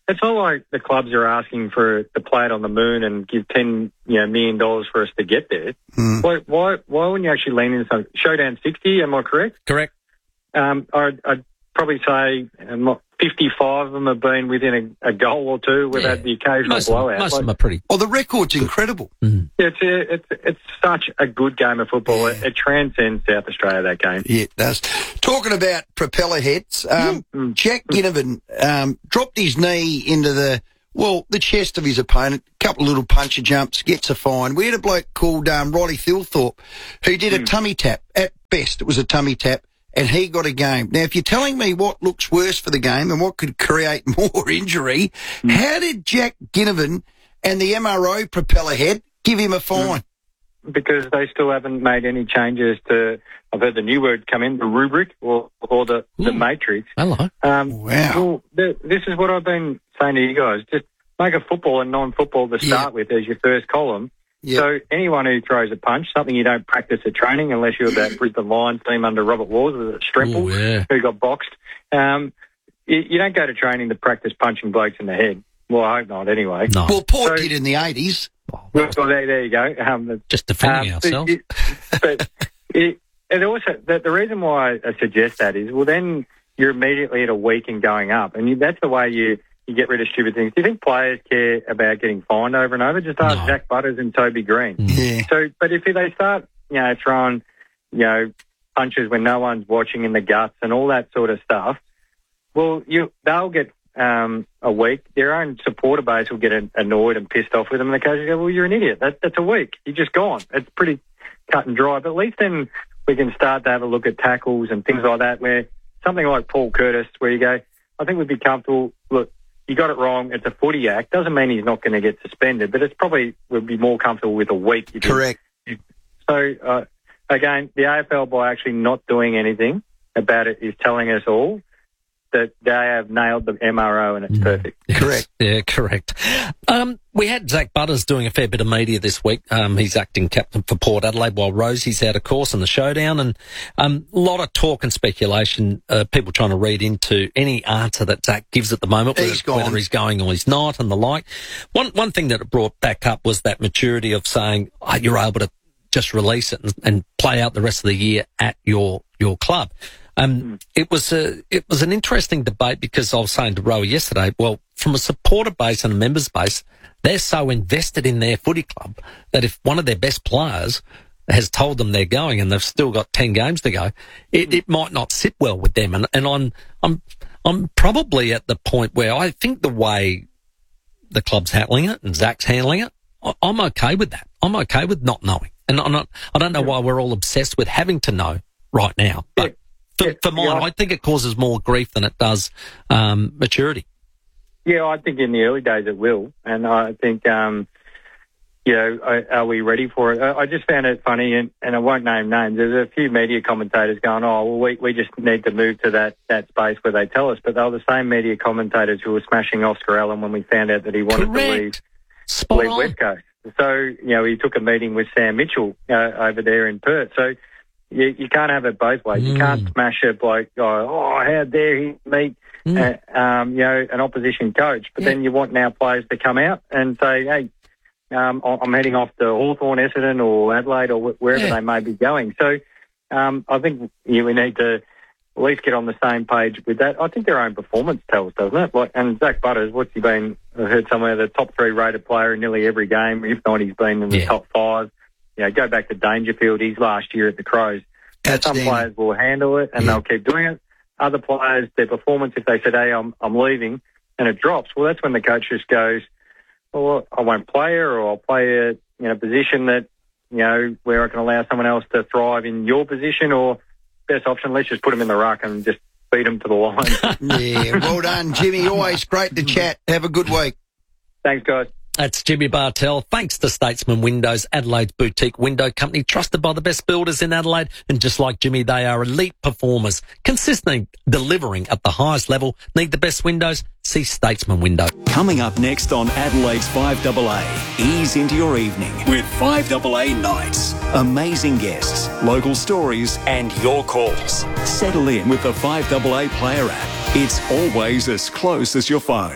it's not like the clubs are asking for to play it on the moon and give ten you know million dollars for us to get there. Mm. Why, why why wouldn't you actually lean into something? Showdown sixty, am I correct? Correct. Um, I'd, I'd probably say um, fifty-five of them have been within a, a goal or two. We've Yeah. had the occasional Most, of, blowout. most of Like, them are pretty. Oh, the record's incredible. Mm. it's, a, it's it's such a good game of football. It, it transcends South Australia, that game. Yeah, it does. Talking about propeller heads, um, Mm. Jack Ginnivan um, dropped his knee into the, well, the chest of his opponent, a couple of little puncher jumps, gets a fine. We had a bloke called um, Roddy Thilthorpe who did a Mm. tummy tap. At best, it was a tummy tap, and he got a game. Now, if you're telling me what looks worse for the game and what could create more injury, Mm. how did Jack Ginnivan and the M R O propeller head give him a fine? Because they still haven't made any changes to, I've heard the new word come in, the rubric or, or the, the matrix. Hello. Um, Wow. Well, th- this is what I've been saying to you guys. Just make a football and non-football to start with as your first column. Yeah. So anyone who throws a punch, something you don't practice at training unless you're that Brisbane Lions team under Robert Laws with a Stremple, Ooh, yeah. who got boxed. Um, you, you don't go to training to practice punching blokes in the head. Well, I hope not anyway. No. Well, Port So- did in the eighties. Well, there, there you go. Um, Just defending um, ourselves. It, but it, it also, the, the reason why I suggest that is, well, then you're immediately at a week and going up. And you, that's the way you, you get rid of stupid things. Do you think players care about getting fined over and over? Just ask No. Jack Butters and Toby Green. Yeah. So, but if they start, you know, throwing, you know, punches when no one's watching in the guts and all that sort of stuff, well, you they'll get um, a week. Their own supporter base will get annoyed and pissed off with them, and they go, "Well, you're an idiot. That, that's a week. You're just gone." It's pretty cut and dry. But at least then we can start to have a look at tackles and things like that, where something like Paul Curtis, where you go, I think we'd be comfortable. Look, you got it wrong. It's a footy act. Doesn't mean he's not going to get suspended, but it's probably would be more comfortable with a week. You Correct. Can, so uh, again, the A F L, by actually not doing anything about it, is telling us all that they have nailed the M R O and it's perfect. Correct. Yeah, correct. Um, we had Zach Butters doing a fair bit of media this week. Um, he's acting captain for Port Adelaide while Rosie's out of course in the showdown, and um, a lot of talk and speculation, uh, people trying to read into any answer that Zach gives at the moment, He's whether, gone. whether he's going or he's not and the like. One one thing that it brought back up was that maturity of saying, oh, you're able to just release it and, and play out the rest of the year at your your club. Um, it was a, it was an interesting debate because I was saying to Roe yesterday, well, from a supporter base and a members base, they're so invested in their footy club that if one of their best players has told them they're going and they've still got ten games to go, it, it might not sit well with them. And, and I'm, I'm, I'm probably at the point where I think the way the club's handling it and Zach's handling it, I, I'm okay with that. I'm okay with not knowing. And I'm not, I don't know why we're all obsessed with having to know right now, but For, for mine, Yeah. I think it causes more grief than it does um, maturity. Yeah, I think in the early days it will, and I think, um, you know, are, are we ready for it? I, I just found it funny, and, and I won't name names. There's a few media commentators going, "Oh, well, we we just need to move to that that space where they tell us," but they were the same media commentators who were smashing Oscar Allen when we found out that he wanted Correct. to leave, Spot leave on. West Coast. So, you know, he took a meeting with Sam Mitchell uh, over there in Perth. So. You, you can't have it both ways. Mm. You can't smash it like, oh, oh how dare he meet, Mm. uh, um, you know, an opposition coach. But Yeah. then you want now players to come out and say, hey, um, I- I'm heading off to Hawthorn, Essendon or Adelaide or wh- wherever Yeah. they may be going. So um, I think you know, we need to at least get on the same page with that. I think their own performance tells, doesn't it? Like, and Zach Butters, what's he been? I've heard somewhere the top three rated player in nearly every game. If not, he's been in the Yeah. top five. You know, go back to Dangerfield. He's last year at the Crows. Now, some Outstanding. players will handle it and Yeah. they'll keep doing it. Other players, their performance, if they said, hey, I'm, I'm leaving, and it drops, well, that's when the coach just goes, well, I won't play her, or I'll play her in a position that, you know, where I can allow someone else to thrive in your position, or best option, let's just put them in the ruck and just beat them to the line. Yeah, well done, Jimmy. Always great to chat. Have a good week. Thanks, guys. That's Jimmy Bartell. Thanks to Statesman Windows, Adelaide's boutique window company, trusted by the best builders in Adelaide. And just like Jimmy, they are elite performers, consistently delivering at the highest level. Need the best windows? See Statesman Window. Coming up next on Adelaide's five A A, ease into your evening with five A A Nights. Amazing guests, local stories, and your calls. Settle in with the five A A player app. It's always as close as your phone.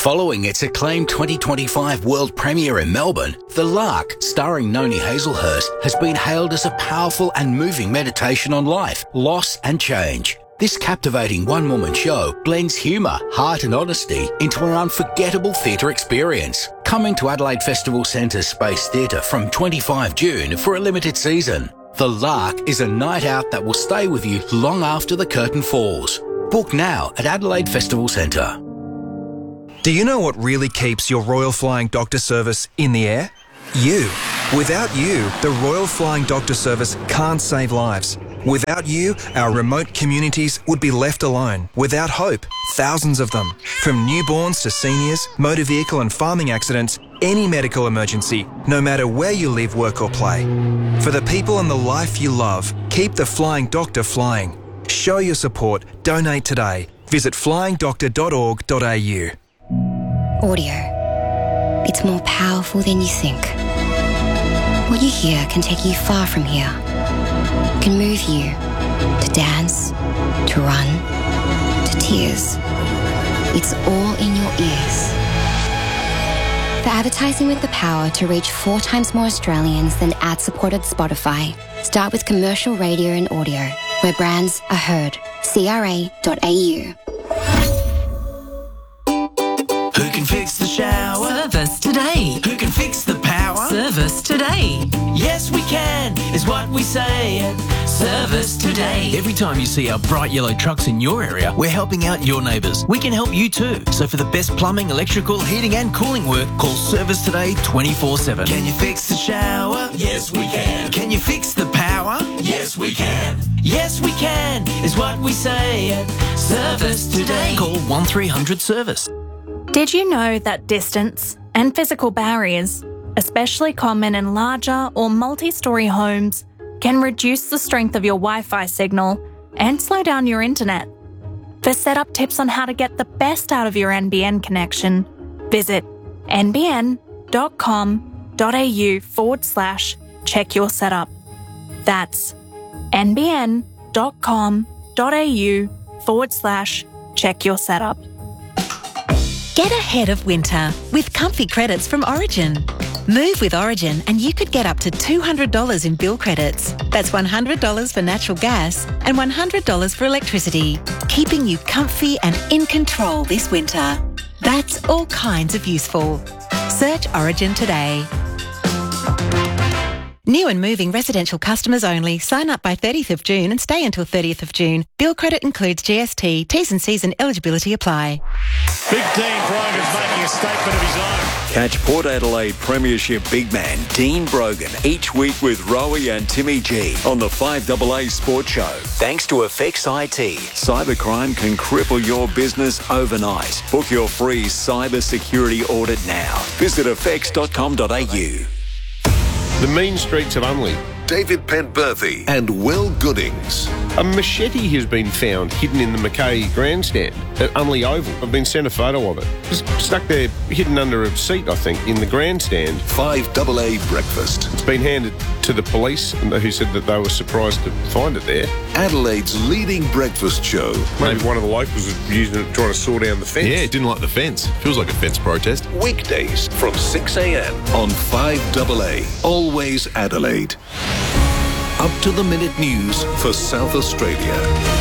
Following its acclaimed twenty twenty-five world premiere in Melbourne, The Lark, starring Noni Hazelhurst, has been hailed as a powerful and moving meditation on life, loss and change. This captivating one-woman show blends humour, heart and honesty into an unforgettable theatre experience. Coming to Adelaide Festival Centre Space Theatre from twenty-fifth of June for a limited season. The Lark is a night out that will stay with you long after the curtain falls. Book now at Adelaide Festival Centre. Do you know what really keeps your Royal Flying Doctor Service in the air? You. Without you, the Royal Flying Doctor Service can't save lives. Without you, our remote communities would be left alone, without hope, thousands of them. From newborns to seniors, motor vehicle and farming accidents, any medical emergency, no matter where you live, work or play. For the people and the life you love, keep the Flying Doctor flying. Show your support. Donate today. Visit flying doctor dot org dot a u. Audio. It's more powerful than you think. What you hear can take you far from here. Can move you to dance, to run, to tears. It's all in your ears. For advertising with the power to reach four times more Australians than ad-supported Spotify, start with commercial radio and audio, where brands are heard. C R A dot A U. Who can fix the shower? Service today. Who can fix the power? Service today. Yes, we can, is what we say. And service today. Every time you see our bright yellow trucks in your area, we're helping out your neighbours. We can help you too. So for the best plumbing, electrical, heating and cooling work, call Service Today twenty-four seven. Can you fix the shower? Yes, we can. Can you fix the power? Yes, we can. Yes, we can, is what we say. And service today. Call one three hundred service. Did you know that distance and physical barriers, especially common in larger or multi-storey homes, can reduce the strength of your Wi-Fi signal and slow down your internet? For setup tips on how to get the best out of your N B N connection, visit nbn.com.au forward slash check your setup. That's nbn.com.au forward slash check your setup. Get ahead of winter with comfy credits from Origin. Move with Origin and you could get up to two hundred dollars in bill credits. That's one hundred dollars for natural gas and one hundred dollars for electricity, keeping you comfy and in control this winter. That's all kinds of useful. Search Origin today. New and moving residential customers only. Sign up by thirtieth of June and stay until thirtieth of June. Bill credit includes G S T. T's and C's and eligibility apply. Big Dean Brogan's making a statement of his own. Catch Port Adelaide Premiership big man Dean Brogan each week with Rowie and Timmy G on the five A A Sports Show. Thanks to Effects I T. Cybercrime can cripple your business overnight. Book your free cyber security audit now. Visit effects dot com dot a u. The mean streets of Unley. David Penberthy and Will Goodings. A machete has been found hidden in the Mackay grandstand at Unley Oval. I've been sent a photo of it. Just stuck there, hidden under a seat, I think, in the grandstand. five A A Breakfast. It's been handed to the police, who said that they were surprised to find it there. Adelaide's leading breakfast show. Maybe one of the locals was using it trying to saw down the fence. Yeah, it didn't like the fence. Feels like a fence protest. Weekdays from six a m on five A A. Always Adelaide. Up to the minute news for South Australia.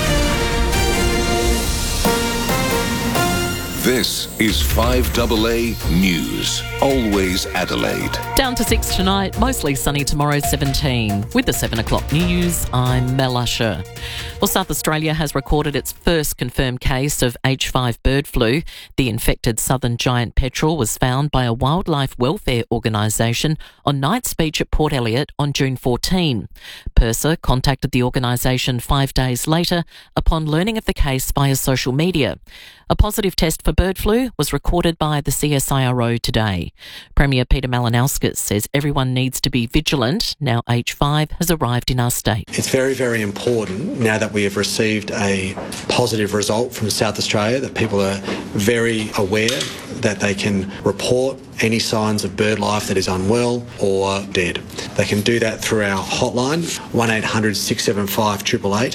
This is five A A News. Always Adelaide. Down to six tonight, mostly sunny tomorrow, seventeen. With the seven o'clock news, I'm Mel Usher. Well, South Australia has recorded its first confirmed case of H five bird flu. The infected southern giant petrel was found by a wildlife welfare organisation on Knight's Beach at Port Elliot on June fourteenth. PIRSA contacted the organisation five days later upon learning of the case via social media. A positive test for bird flu was recorded by the C S I R O today. Premier Peter Malinauskas says everyone needs to be vigilant now H five has arrived in our state. It's very, very important now that we have received a positive result from South Australia that people are very aware that they can report any signs of bird life that is unwell or dead. They can do that through our hotline, one eight hundred six seven five eight eight eight.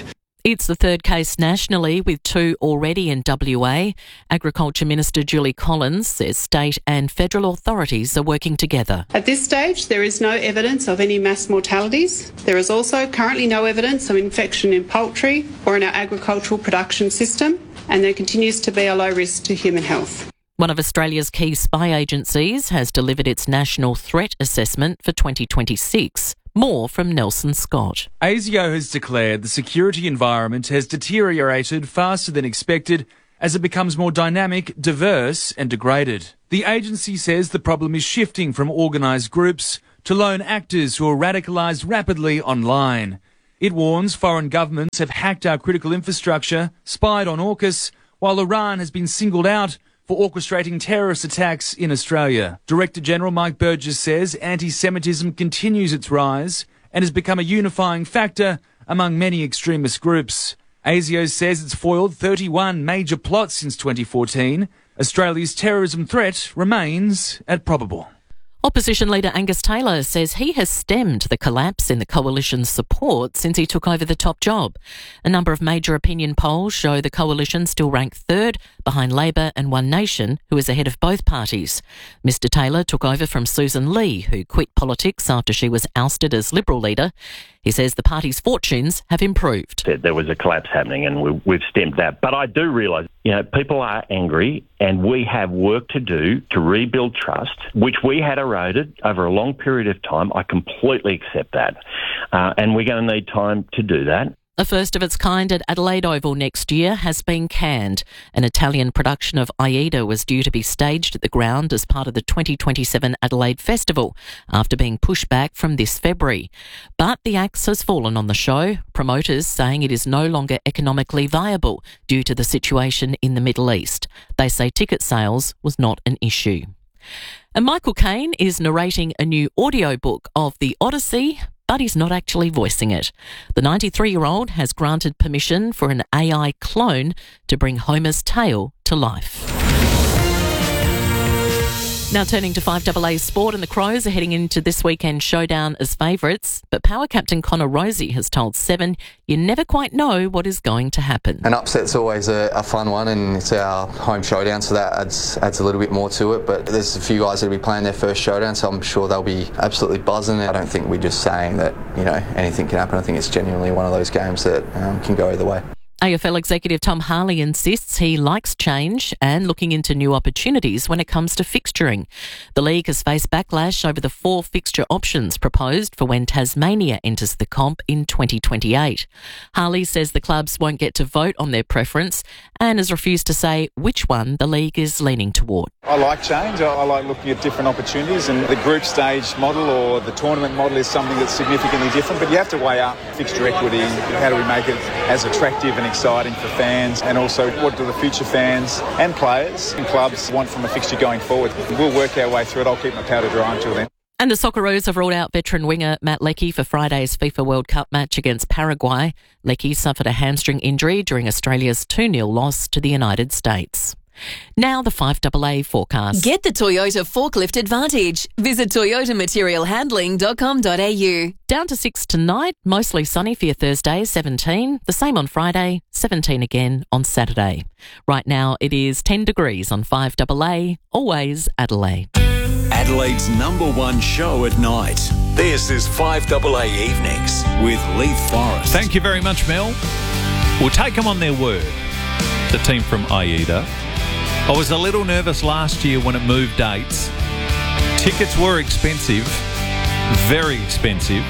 It's the third case nationally, with two already in W A. Agriculture Minister Julie Collins says state and federal authorities are working together. At this stage, there is no evidence of any mass mortalities. There is also currently no evidence of infection in poultry or in our agricultural production system, and there continues to be a low risk to human health. One of Australia's key spy agencies has delivered its National Threat Assessment for twenty twenty-six. More from Nelson Scott. ASIO has declared the security environment has deteriorated faster than expected as it becomes more dynamic, diverse and degraded. The agency says the problem is shifting from organised groups to lone actors who are radicalised rapidly online. It warns foreign governments have hacked our critical infrastructure, spied on AUKUS, while Iran has been singled out for orchestrating terrorist attacks in Australia. Director General Mike Burgess says anti-Semitism continues its rise and has become a unifying factor among many extremist groups. ASIO says it's foiled thirty-one major plots since twenty fourteen. Australia's terrorism threat remains at probable. Opposition leader Angus Taylor says he has stemmed the collapse in the coalition's support since he took over the top job. A number of major opinion polls show the coalition still rank third behind Labor and One Nation, who is ahead of both parties. Mister Taylor took over from Susan Lee, who quit politics after she was ousted as Liberal leader. He says the party's fortunes have improved. There was a collapse happening and we, we've stemmed that. But I do realise, you know, people are angry and we have work to do to rebuild trust, which we had eroded over a long period of time. I completely accept that. Uh, and we're going to need time to do that. A first of its kind at Adelaide Oval next year has been canned. An Italian production of Aida was due to be staged at the ground as part of the twenty twenty-seven Adelaide Festival after being pushed back from this February. But the axe has fallen on the show, promoters saying it is no longer economically viable due to the situation in the Middle East. They say ticket sales was not an issue. And Michael Caine is narrating a new audiobook of The Odyssey, but he's not actually voicing it. The ninety-three-year-old has granted permission for an A I clone to bring Homer's tale to life. Now turning to five A A Sport, and the Crows are heading into this weekend showdown as favourites, but power captain Connor Rozee has told Seven you never quite know what is going to happen. An upset's always a, a fun one, and it's our home showdown, so that adds, adds a little bit more to it, but there's a few guys that will be playing their first showdown, so I'm sure they'll be absolutely buzzing. I don't think we're just saying that, you know, anything can happen. I think it's genuinely one of those games that um, can go either way. A F L executive Tom Harley insists he likes change and looking into new opportunities when it comes to fixturing. The league has faced backlash over the four fixture options proposed for when Tasmania enters the comp in twenty twenty-eight. Harley says the clubs won't get to vote on their preference and has refused to say which one the league is leaning toward. I like change. I like looking at different opportunities, and the group stage model or the tournament model is something that's significantly different, but you have to weigh up fixture equity. How do we make it as attractive and exciting for fans, and also what do the future fans and players and clubs want from a fixture going forward? We'll work our way through it. I'll keep my powder dry until then. And the Socceroos have ruled out veteran winger Matt Leckie for Friday's FIFA World Cup match against Paraguay. Leckie suffered a hamstring injury during Australia's two nil loss to the United States. Now the five A A forecast. Get the Toyota Forklift Advantage. Visit toyota material handling dot com dot a u. Down to six tonight, mostly sunny for your Thursday, seventeen. The same on Friday, seventeen again on Saturday. Right now it is ten degrees on five A A, always Adelaide. Adelaide's number one show at night. This is five A A Evenings with Leith Forrest. Thank you very much, Mel. We'll take them on their word, the team from Aida. I was a little nervous last year when it moved dates. Tickets were expensive, very expensive.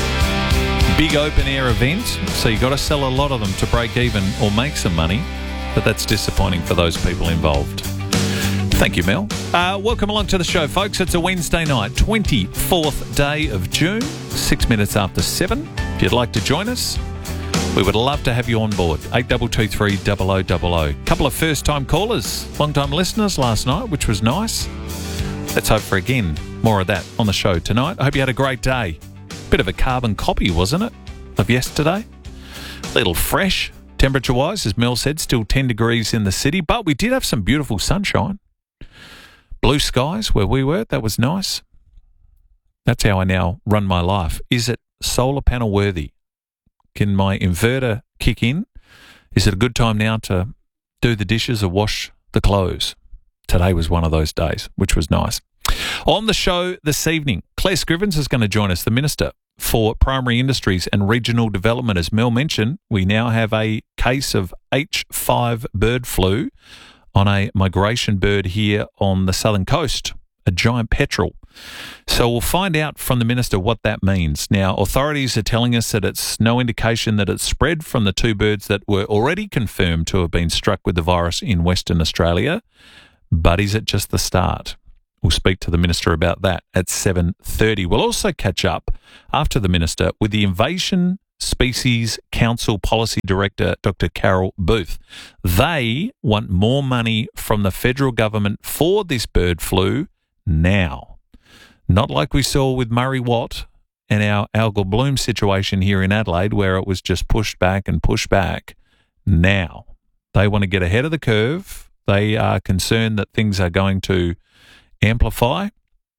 Big open-air event, so you got to sell a lot of them to break even or make some money, but that's disappointing for those people involved. Thank you, Mel. Uh, welcome along to the show, folks. It's a Wednesday night, twenty-fourth day of June, six minutes after seven. If you'd like to join us, we would love to have you on board. eight two two three double oh double oh. Couple of first-time callers, long-time listeners last night, which was nice. Let's hope for, again, more of that on the show tonight. I hope you had a great day. Bit of a carbon copy, wasn't it, of yesterday? A little fresh, temperature-wise, as Mel said, still ten degrees in the city, but we did have some beautiful sunshine. Blue skies where we were, that was nice. That's how I now run my life. Is it solar panel worthy? Can my inverter kick in? Is it a good time now to do the dishes or wash the clothes? Today was one of those days, which was nice. On the show this evening, Claire Scrivens is going to join us, the Minister for Primary Industries and Regional Development. As Mel mentioned, we now have a case of H five bird flu on a migration bird here on the southern coast, a giant petrel. So we'll find out from the Minister what that means. Now, authorities are telling us that it's no indication that it's spread from the two birds that were already confirmed to have been struck with the virus in Western Australia. But is it just the start? We'll speak to the Minister about that at seven thirty. We'll also catch up after the Minister with the Invasion Species Council Policy Director, Doctor Carol Booth. They want more money from the federal government for this bird flu now. Not like we saw with Murray Watt and our algal bloom situation here in Adelaide, where it was just pushed back and pushed back. Now, they want to get ahead of the curve. They are concerned that things are going to amplify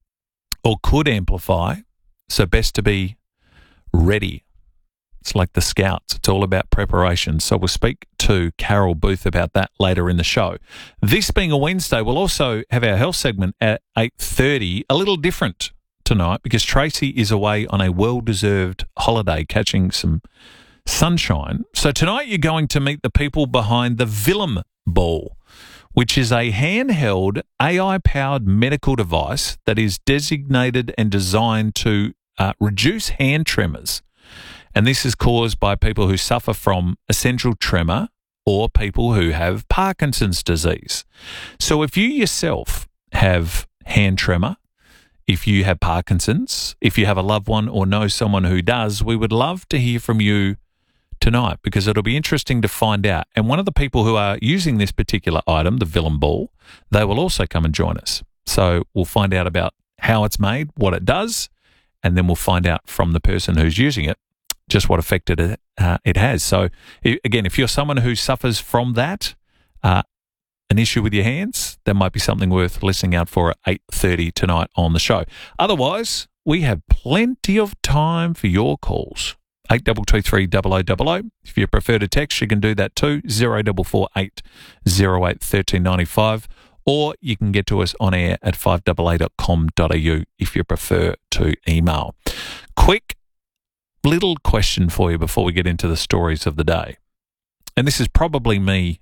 or could amplify, so best to be ready. It's like the Scouts. It's all about preparation. So we'll speak to Carol Booth about that later in the show. This being a Wednesday, we'll also have our health segment at eight thirty, a little different tonight because Tracy is away on a well-deserved holiday catching some sunshine. So tonight you're going to meet the people behind the Vilum Ball, which is a handheld A I-powered medical device that is designated and designed to uh, reduce hand tremors. And this is caused by people who suffer from essential tremor or people who have Parkinson's disease. So if you yourself have hand tremor, if you have Parkinson's, if you have a loved one or know someone who does, we would love to hear from you tonight because it'll be interesting to find out. And one of the people who are using this particular item, the Vilum Ball, they will also come and join us. So we'll find out about how it's made, what it does, and then we'll find out from the person who's using it just what effect it, uh, it has. So, again, if you're someone who suffers from that, uh, an issue with your hands, that might be something worth listening out for at eight thirty tonight on the show. Otherwise, we have plenty of time for your calls. eight two two three double oh double oh. If you prefer to text, you can do that too, zero four four eight zero eight one three nine five, or you can get to us on air at five a a dot com dot a u if you prefer to email. Quick little question for you before we get into the stories of the day. And this is probably me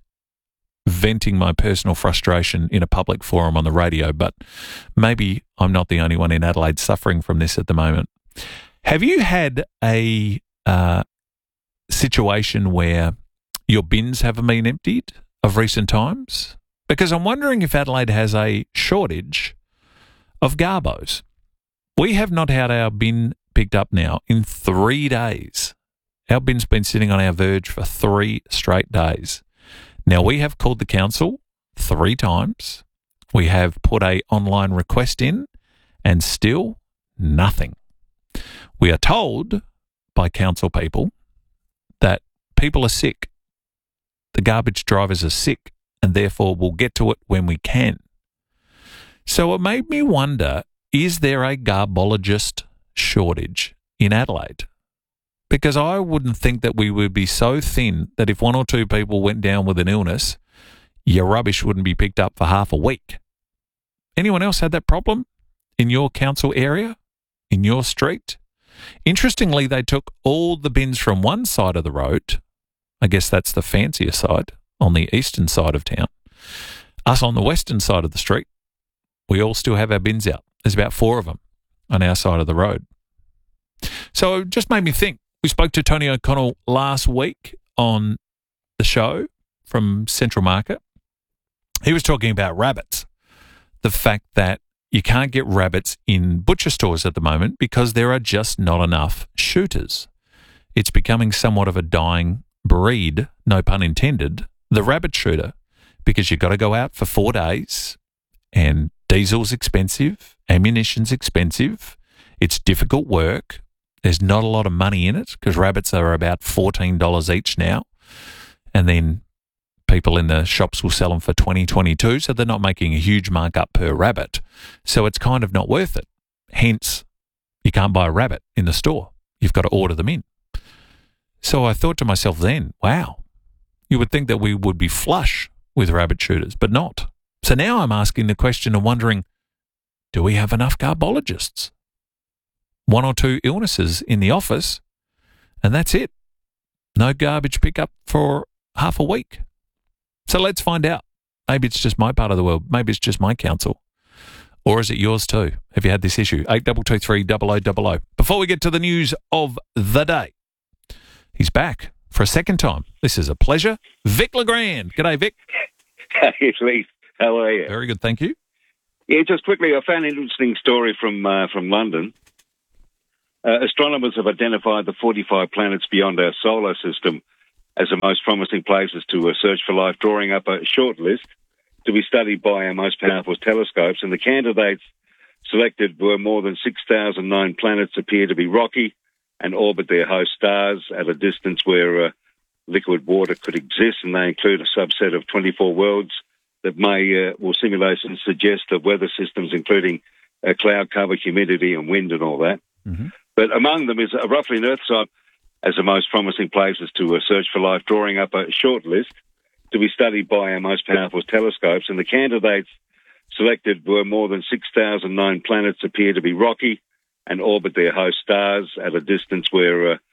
venting my personal frustration in a public forum on the radio, but maybe I'm not the only one in Adelaide suffering from this at the moment. Have you had a uh, situation where your bins haven't been emptied of recent times? Because I'm wondering if Adelaide has a shortage of garbos. We have not had our bin picked up now in three days. Our bin's been sitting on our verge for three straight days. Now, we have called the council three times. We have put a online request in and still nothing. We are told by council people that people are sick. The garbage drivers are sick and therefore we'll get to it when we can. So it made me wonder, is there a garbologist shortage in Adelaide? Because I wouldn't think that we would be so thin that if one or two people went down with an illness, your rubbish wouldn't be picked up for half a week. Anyone else had that problem in your council area, in your street? Interestingly, they took all the bins from one side of the road. I guess that's the fancier side, on the eastern side of town. Us on the western side of the street, we all still have our bins out. There's about four of them on our side of the road. So it just made me think. We spoke to Tony O'Connell last week on the show from Central Market. He was talking about rabbits, the fact that you can't get rabbits in butcher stores at the moment because there are just not enough shooters. It's becoming somewhat of a dying breed, no pun intended, the rabbit shooter, because you've got to go out for four days and diesel's expensive, ammunition's expensive, it's difficult work. There's not a lot of money in it because rabbits are about fourteen dollars each now. And then people in the shops will sell them for twenty dollars, twenty-two dollars, so they're not making a huge markup per rabbit. So it's kind of not worth it. Hence, you can't buy a rabbit in the store. You've got to order them in. So I thought to myself then, wow, you would think that we would be flush with rabbit shooters, but not. So now I'm asking the question and wondering, do we have enough garbologists? One or two illnesses in the office, and that's it. No garbage pickup for half a week. So let's find out. Maybe it's just my part of the world. Maybe it's just my council. Or is it yours too? Have you had this issue? eight two two three, double oh double oh. Before we get to the news of the day, he's back for a second time. This is a pleasure. Vic Legrand. G'day, Vic. Hey, Lee. How are you? Very good, thank you. Yeah, just quickly, I found an interesting story from uh, from London. Uh, astronomers have identified the forty-five planets beyond our solar system as the most promising places to uh, search for life, drawing up a short list to be studied by our most powerful telescopes. And the candidates selected were more than six thousand nine planets appear to be rocky and orbit their host stars at a distance where uh, liquid water could exist, and they include a subset of twenty-four worlds that may, uh, well, simulations suggest that weather systems, including uh, cloud cover, humidity and wind and all that. Mm-hmm. But among them is uh, roughly an Earth-side as the most promising places to uh, search for life, drawing up a short list to be studied by our most powerful telescopes. And the candidates selected were more than six thousand nine planets appear to be rocky and orbit their host stars at a distance where uh,